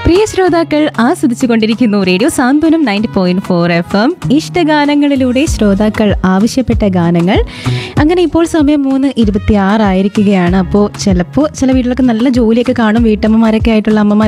പ്രിയ ശ്രോതാക്കൾ ആസ്വദിച്ചുകൊണ്ടിരിക്കുന്നു റേഡിയോ സാന്ത്വനം 90.4 FM ഇഷ്ടഗാനങ്ങളിലൂടെ ശ്രോതാക്കൾ ആവശ്യപ്പെട്ട ഗാനങ്ങൾ. അങ്ങനെ ഇപ്പോൾ സമയം 3:26 ആയിരിക്കുകയാണ്. അപ്പോൾ ചിലപ്പോൾ ചില വീട്ടിലൊക്കെ നല്ല ജോലിയൊക്കെ കാണും, വീട്ടമ്മമാരൊക്കെ ആയിട്ടുള്ള അമ്മമാർ